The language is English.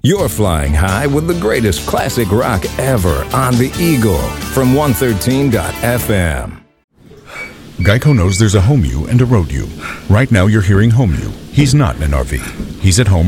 You're flying high with the greatest classic rock ever on the Eagle from 113.fm. Geico knows there's a home you and a road you. Right now you're hearing home you. He's not in an RV. He's at home